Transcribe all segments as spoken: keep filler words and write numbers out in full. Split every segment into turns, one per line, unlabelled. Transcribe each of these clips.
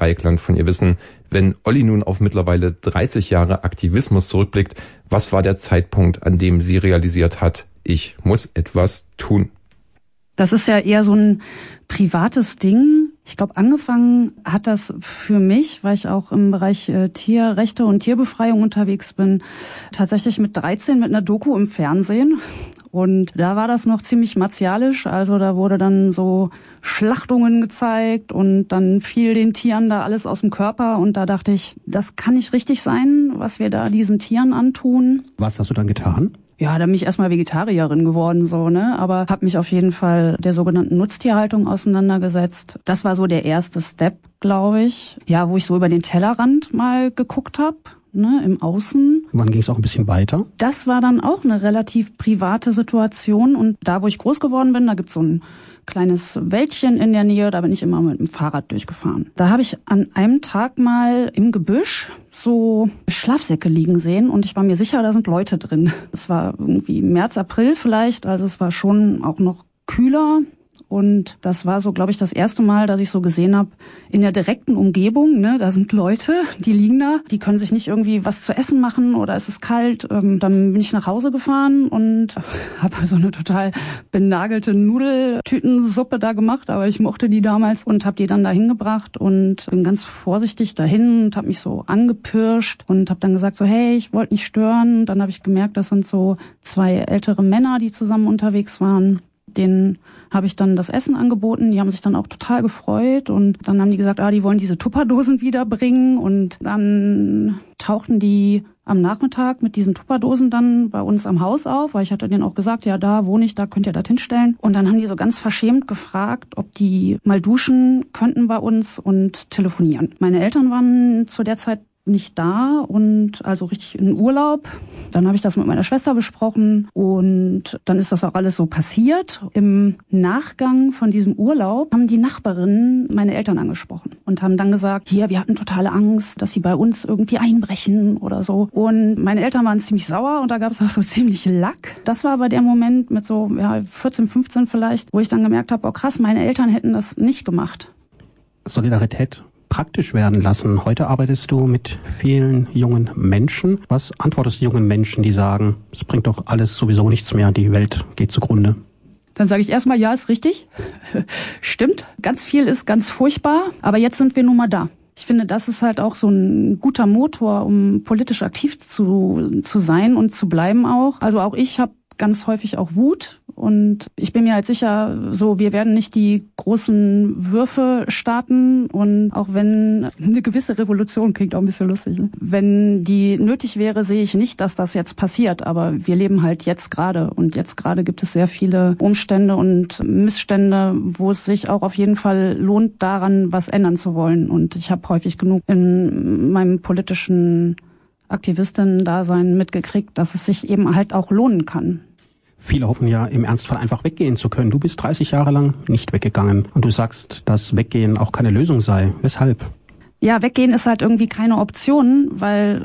Dreieckland von ihr wissen. Wenn Olli nun auf mittlerweile dreißig Jahre Aktivismus zurückblickt, was war der Zeitpunkt, an dem sie realisiert hat, ich muss etwas tun?
Das ist ja eher so ein privates Ding. Ich glaube, angefangen hat das für mich, weil ich auch im Bereich äh, Tierrechte und Tierbefreiung unterwegs bin, tatsächlich mit dreizehn mit einer Doku im Fernsehen. Und da war das noch ziemlich martialisch. Also da wurde dann so Schlachtungen gezeigt und dann fiel den Tieren da alles aus dem Körper. Und da dachte ich, das kann nicht richtig sein, was wir da diesen Tieren antun.
Was hast du dann getan?
Ja, da bin ich erstmal Vegetarierin geworden, so, ne, aber habe mich auf jeden Fall der sogenannten Nutztierhaltung auseinandergesetzt. Das war so der erste Step, glaube ich. Ja, wo ich so über den Tellerrand mal geguckt habe, ne, im Außen.
Wann ging es auch ein bisschen weiter?
Das war dann auch eine relativ private Situation und da, wo ich groß geworden bin, da gibt's so ein kleines Wäldchen in der Nähe, da bin ich immer mit dem Fahrrad durchgefahren. Da habe ich an einem Tag mal im Gebüsch so Schlafsäcke liegen sehen und ich war mir sicher, da sind Leute drin. Es war irgendwie März, April vielleicht, also es war schon auch noch kühler. Und das war so, glaube ich, das erste Mal, dass ich so gesehen habe, in der direkten Umgebung, ne, da sind Leute, die liegen da, die können sich nicht irgendwie was zu essen machen oder es ist kalt. Ähm, dann bin ich nach Hause gefahren und habe so eine total benagelte Nudeltütensuppe da gemacht, aber ich mochte die damals und habe die dann da hingebracht und bin ganz vorsichtig dahin und habe mich so angepirscht und habe dann gesagt so, hey, ich wollte nicht stören. Dann habe ich gemerkt, das sind so zwei ältere Männer, die zusammen unterwegs waren. Denen habe ich dann das Essen angeboten, die haben sich dann auch total gefreut und dann haben die gesagt, ah, die wollen diese Tupperdosen wiederbringen und dann tauchten die am Nachmittag mit diesen Tupperdosen dann bei uns am Haus auf, weil ich hatte denen auch gesagt, ja, da wohne ich, da könnt ihr das hinstellen. Und dann haben die so ganz verschämt gefragt, ob die mal duschen könnten bei uns und telefonieren. Meine Eltern waren zu der Zeit nicht da und also richtig in Urlaub. Dann habe ich das mit meiner Schwester besprochen und dann ist das auch alles so passiert. Im Nachgang von diesem Urlaub haben die Nachbarinnen meine Eltern angesprochen und haben dann gesagt, hier, wir hatten totale Angst, dass sie bei uns irgendwie einbrechen oder so. Und meine Eltern waren ziemlich sauer und da gab es auch so ziemlich Lack. Das war aber der Moment mit so ja, vierzehn, fünfzehn vielleicht, wo ich dann gemerkt habe, oh krass, meine Eltern hätten das nicht gemacht.
Solidarität praktisch werden lassen. Heute arbeitest du mit vielen jungen Menschen. Was antwortest du jungen Menschen, die sagen, es bringt doch alles sowieso nichts mehr, die Welt geht zugrunde?
Dann sage ich erstmal, ja, ist richtig. Stimmt, ganz viel ist ganz furchtbar, aber jetzt sind wir nun mal da. Ich finde, das ist halt auch so ein guter Motor, um politisch aktiv zu, zu sein und zu bleiben auch. Also auch ich habe ganz häufig auch Wut. Und ich bin mir halt sicher, so wir werden nicht die großen Würfe starten. Und auch wenn eine gewisse Revolution, klingt auch ein bisschen lustig, ne? Wenn die nötig wäre, sehe ich nicht, dass das jetzt passiert. Aber wir leben halt jetzt gerade. Und jetzt gerade gibt es sehr viele Umstände und Missstände, wo es sich auch auf jeden Fall lohnt, daran was ändern zu wollen. Und ich habe häufig genug in meinem politischen Aktivistinnen-Dasein mitgekriegt, dass es sich eben halt auch lohnen kann.
Viele hoffen ja im Ernstfall einfach weggehen zu können. Du bist dreißig Jahre lang nicht weggegangen und du sagst, dass Weggehen auch keine Lösung sei. Weshalb?
Ja, weggehen ist halt irgendwie keine Option, weil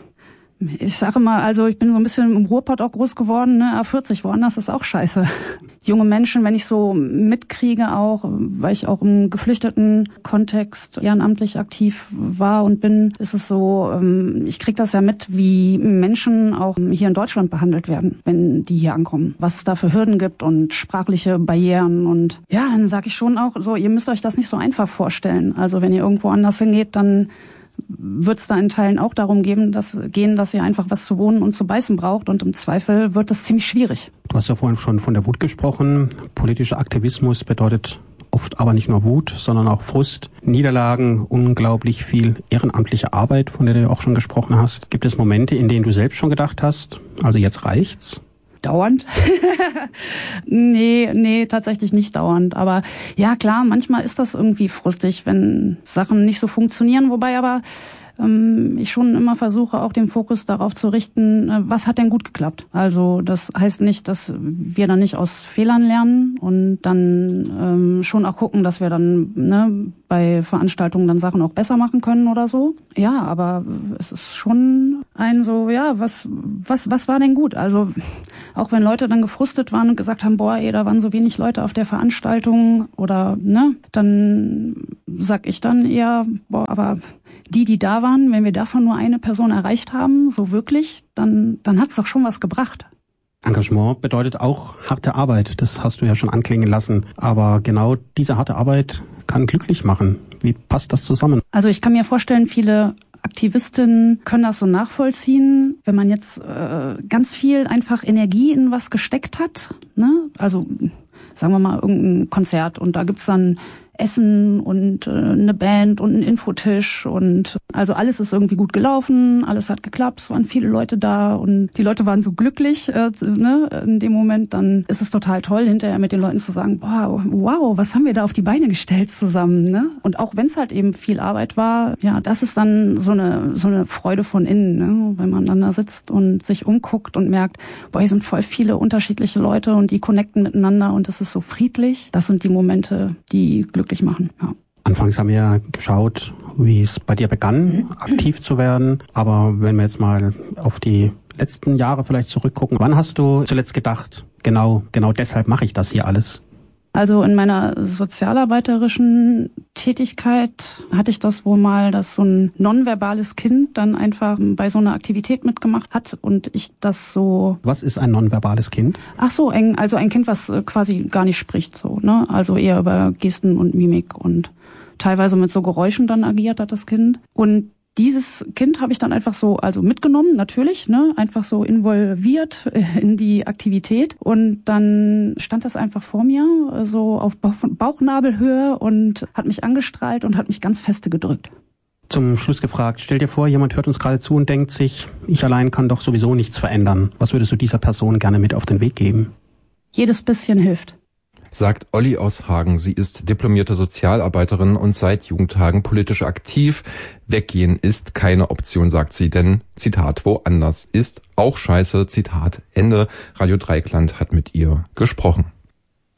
ich sage mal, also ich bin so ein bisschen im Ruhrpott auch groß geworden, ne, A vierzig, woanders ist auch scheiße. Junge Menschen, wenn ich so mitkriege auch, weil ich auch im geflüchteten Kontext ehrenamtlich aktiv war und bin, ist es so, ich kriege das ja mit, wie Menschen auch hier in Deutschland behandelt werden, wenn die hier ankommen. Was es da für Hürden gibt und sprachliche Barrieren und ja, dann sage ich schon auch so, ihr müsst euch das nicht so einfach vorstellen. Also wenn ihr irgendwo anders hingeht, dann wird es da in Teilen auch darum geben, dass, gehen, dass ihr einfach was zu wohnen und zu beißen braucht und im Zweifel wird das ziemlich schwierig.
Du hast ja vorhin schon von der Wut gesprochen. Politischer Aktivismus bedeutet oft aber nicht nur Wut, sondern auch Frust, Niederlagen, unglaublich viel ehrenamtliche Arbeit, von der du auch schon gesprochen hast. Gibt es Momente, in denen du selbst schon gedacht hast, also jetzt reicht's?
Dauernd? nee, nee, tatsächlich nicht dauernd. Aber ja, klar, manchmal ist das irgendwie frustig, wenn Sachen nicht so funktionieren. Wobei aber ähm, ich schon immer versuche, auch den Fokus darauf zu richten, äh, was hat denn gut geklappt? Also das heißt nicht, dass wir dann nicht aus Fehlern lernen und dann ähm, schon auch gucken, dass wir dann ne, bei Veranstaltungen dann Sachen auch besser machen können oder so. Ja, aber es ist schon einen so, ja, was, was, was war denn gut? Also, auch wenn Leute dann gefrustet waren und gesagt haben, boah, ey, da waren so wenig Leute auf der Veranstaltung oder, ne, dann sag ich dann eher, boah, aber die, die da waren, wenn wir davon nur eine Person erreicht haben, so wirklich, dann, dann hat's doch schon was gebracht.
Engagement bedeutet auch harte Arbeit, das hast du ja schon anklingen lassen. Aber genau diese harte Arbeit kann glücklich machen. Wie passt das zusammen?
Also ich kann mir vorstellen, viele Aktivistinnen können das so nachvollziehen, wenn man jetzt äh, ganz viel einfach Energie in was gesteckt hat, ne? Also sagen wir mal irgendein Konzert und da gibt's dann Essen und äh, eine Band und ein Infotisch und also alles ist irgendwie gut gelaufen, alles hat geklappt, es waren viele Leute da und die Leute waren so glücklich äh, ne, in dem Moment, dann ist es total toll, hinterher mit den Leuten zu sagen, boah, wow, was haben wir da auf die Beine gestellt zusammen, ne? Und auch wenn es halt eben viel Arbeit war, ja, das ist dann so eine so eine Freude von innen, ne? Wenn man dann da sitzt und sich umguckt und merkt, boah, hier sind voll viele unterschiedliche Leute und die connecten miteinander und es ist so friedlich. Das sind die Momente, die glücklich machen. Ja.
Anfangs haben wir ja geschaut, wie es bei dir begann, aktiv zu werden. Aber wenn wir jetzt mal auf die letzten Jahre vielleicht zurückgucken, wann hast du zuletzt gedacht, genau, genau deshalb mache ich das hier alles?
Also in meiner sozialarbeiterischen Tätigkeit hatte ich das wohl mal, dass so ein nonverbales Kind dann einfach bei so einer Aktivität mitgemacht hat und ich das so...
Was ist ein nonverbales Kind?
Ach so, also ein Kind, was quasi gar nicht spricht, so, ne? Also eher über Gesten und Mimik und teilweise mit so Geräuschen dann agiert hat das Kind. Und dieses Kind habe ich dann einfach so, also mitgenommen, natürlich, ne, einfach so involviert in die Aktivität und dann stand das einfach vor mir, so auf Bauchnabelhöhe und hat mich angestrahlt und hat mich ganz feste gedrückt.
Zum Schluss gefragt, stell dir vor, jemand hört uns gerade zu und denkt sich, ich allein kann doch sowieso nichts verändern. Was würdest du dieser Person gerne mit auf den Weg geben?
Jedes bisschen hilft.
Sagt Olli aus Hagen. Sie ist diplomierte Sozialarbeiterin und seit Jugendtagen politisch aktiv. Weggehen ist keine Option, sagt sie, denn, Zitat, woanders ist auch scheiße, Zitat, Ende. Radio Dreieckland hat mit ihr gesprochen.